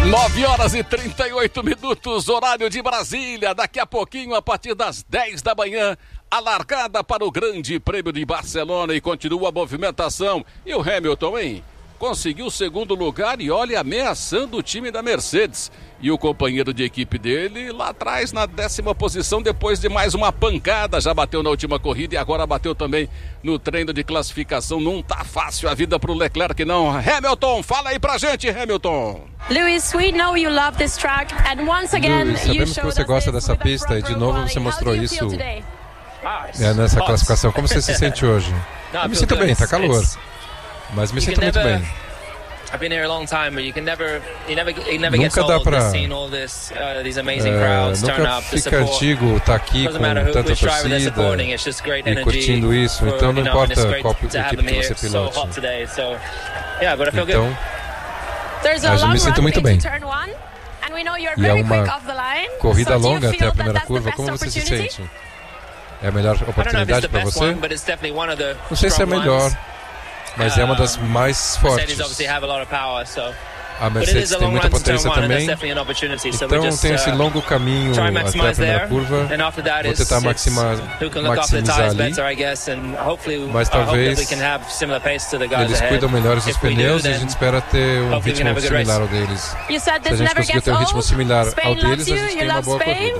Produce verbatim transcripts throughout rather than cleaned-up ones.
nove horas e trinta e oito minutos, horário de Brasília. Daqui a pouquinho, a partir das dez da manhã, a largada para o Grande Prêmio de Barcelona e continua a movimentação. E o Hamilton, hein? Conseguiu o segundo lugar e olha, ameaçando o time da Mercedes. E o companheiro de equipe dele lá atrás na décima posição depois de mais uma pancada. Já bateu na última corrida e agora bateu também no treino de classificação. Não tá fácil a vida pro Leclerc, não. Hamilton, fala aí pra gente, Hamilton. Lewis, we know you love this track and once again Lewis, sabemos que você gosta dessa pista e de novo você mostrou isso é, nessa classificação. Como você se sente hoje? Eu me sinto bem, tá calor. Mas me sinto muito bem. Nunca dá pra... É, nunca fica antigo estar aqui com tanta torcida e curtindo isso. Então não importa qual equipe que você pilote. Então, mas eu me sinto muito bem. E é uma corrida longa até a primeira curva. Como você se sente? É a melhor oportunidade para você? Não sei se é a melhor, mas é uma das mais fortes. A Mercedes tem muita potência também, então tem esse longo caminho até a primeira curva. Vou tentar maximizar, maximizar ali, mas talvez eles cuidam melhor dos pneus e a gente espera ter um ritmo similar ao deles. Se a gente conseguir ter um ritmo similar ao deles, a gente tem uma boa corrida.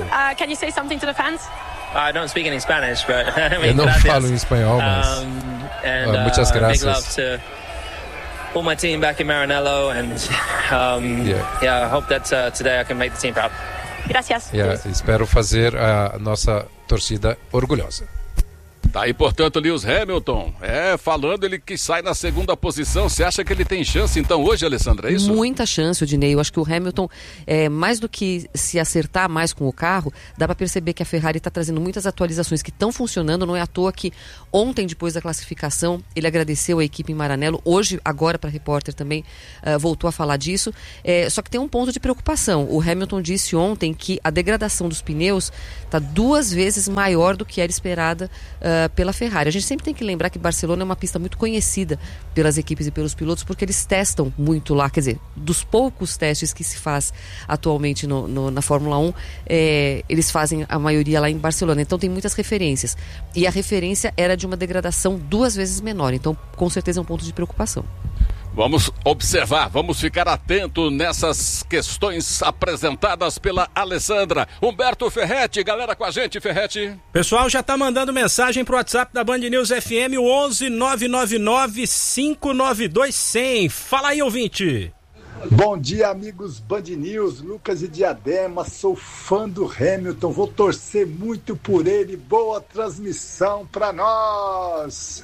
I don't speak any Spanish, but I mean, eu não falo em espanhol, mas um, and, uh, muitas graças. Big love to all my team back in Maranello, and um, yeah. yeah, I hope that uh, today I can make the team proud. Gracias. Yeah, espero fazer a nossa torcida orgulhosa. Tá aí, portanto, Lewis Hamilton, é, falando ele que sai na segunda posição. Você acha que ele tem chance, então, hoje, Alessandra, é isso? Muita chance, Odinei. Eu acho que o Hamilton, é, mais do que se acertar mais com o carro, dá para perceber que a Ferrari está trazendo muitas atualizações que estão funcionando. Não é à toa que ontem, depois da classificação, ele agradeceu a equipe em Maranello. Hoje, agora, para repórter também, uh, voltou a falar disso. É, só que tem um ponto de preocupação. O Hamilton disse ontem que a degradação dos pneus está duas vezes maior do que era esperada uh, pela Ferrari. A gente sempre tem que lembrar que Barcelona é uma pista muito conhecida pelas equipes e pelos pilotos, porque eles testam muito lá, quer dizer, dos poucos testes que se faz atualmente no, no, na Fórmula um, é, eles fazem a maioria lá em Barcelona, então tem muitas referências, e a referência era de uma degradação duas vezes menor, então com certeza é um ponto de preocupação. Vamos observar, vamos ficar atento nessas questões apresentadas pela Alessandra. Humberto Ferretti, galera com a gente, Ferretti. Pessoal já tá mandando mensagem pro WhatsApp da Band News F M, o onze nove nove nove cinco nove dois zero zero. Fala aí, ouvinte. Bom dia, amigos Band News, Lucas e Diadema, sou fã do Hamilton, vou torcer muito por ele, boa transmissão pra nós.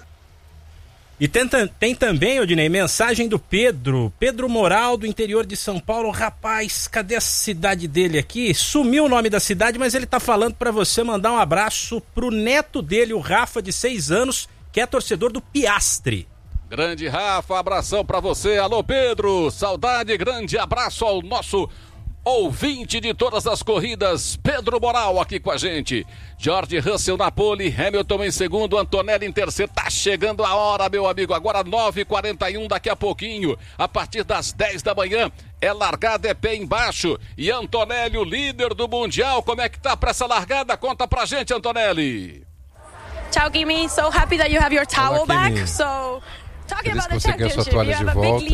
E tem, tem também, Odinei, mensagem do Pedro, Pedro Moral, do interior de São Paulo. Rapaz, cadê a cidade dele aqui? Sumiu o nome da cidade, mas ele tá falando para você mandar um abraço pro neto dele, o Rafa, de seis anos, que é torcedor do Piastri. Grande Rafa, abração para você. Alô, Pedro, saudade, grande abraço ao nosso ouvinte de todas as corridas, Pedro Moral aqui com a gente. George Russell na pole, Hamilton em segundo, Antonelli em terceiro. Tá chegando a hora, meu amigo, agora nove e quarenta e um, daqui a pouquinho, a partir das dez da manhã, é largada, é pé embaixo. E Antonelli, o líder do Mundial, como é que tá pra essa largada? Conta pra gente, Antonelli. Tchau, Kimi, so happy that you have your towel back, so... Feliz que você ganhou sua toalha de volta.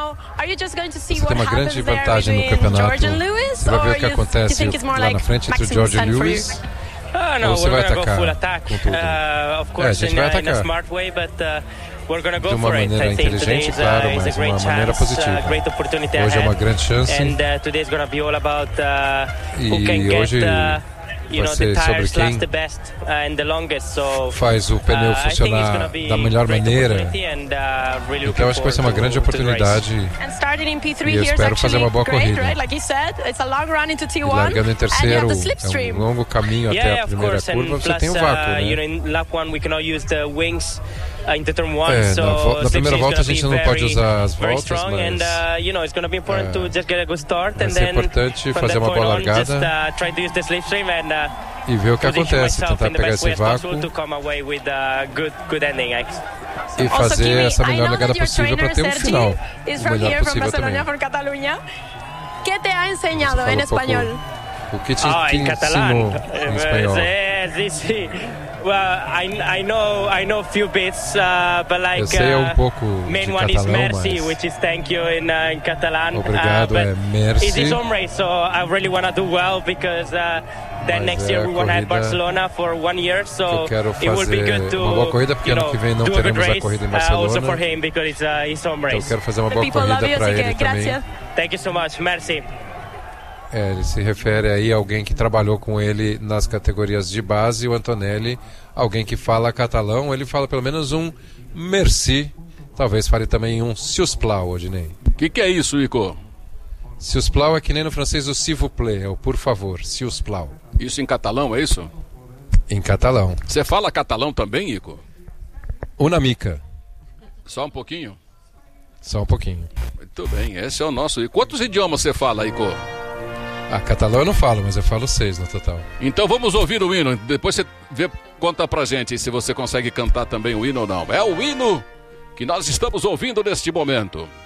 Você tem uma grande vantagem no campeonato. Você vai ver o que acontece lá na frente entre o George Lewis. Ou você vai atacar com tudo? É, a gente vai atacar de uma maneira inteligente, claro, mas de uma maneira positiva. Hoje é uma grande chance. E hoje vai ser sobre quem faz o pneu funcionar da melhor maneira. Então acho que vai ser uma grande oportunidade e eu espero fazer uma boa corrida. E largando em terceiro, é um longo caminho até a primeira curva, você tem um vácuo, né? É, na, na primeira volta a gente não pode usar as voltas, mas é, vai ser importante fazer uma boa largada e ver o que acontece, tentar pegar esse vácuo e fazer essa melhor largada possível para ter um final o melhor possível também. ¿Qué te ha enseñado en español? O que te, oh, te ensinou em espanhol? Sí, sí. Well, I I know I know a few bits, uh, but like Eu sei um pouco uh, main de one catalão, is merci, mas... which is thank you in uh, in Catalan. Obrigado uh, é merci. It is home race, so I really want to do well because uh, then mas next é year we want to have Barcelona for one year, so it will be good to uma boa corrida porque you know, ano que vem não teremos a corrida em Barcelona. Uh, also for him because it's uh, his home race. Então eu quero fazer uma boa corrida para ele também. Thank you so much, merci. É, ele se refere aí a alguém que trabalhou com ele nas categorias de base, o Antonelli, alguém que fala catalão, ele fala pelo menos um merci, talvez fale também um siusplau, Odinei. O que, que é isso, Ico? Siusplau é que nem no francês o s'il vous plaît, é o por favor, siusplau. Isso em catalão, é isso? Em catalão. Você fala catalão também, Ico? Una mica. Só um pouquinho? Só um pouquinho. Muito bem, esse é o nosso. E quantos idiomas você fala, Ico? Ah, catalão eu não falo, mas eu falo seis no total. Então vamos ouvir o hino. Depois você vê, conta pra gente se você consegue cantar também o hino ou não. É o hino que nós estamos ouvindo neste momento.